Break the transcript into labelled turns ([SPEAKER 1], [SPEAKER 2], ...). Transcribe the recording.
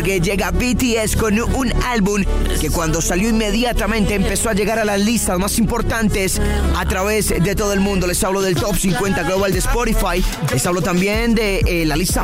[SPEAKER 1] Que llega BTS con un álbum que cuando salió inmediatamente empezó a llegar a las listas más importantes a través de todo el mundo. Les hablo del Top 50 Global de Spotify. Les hablo también de la lista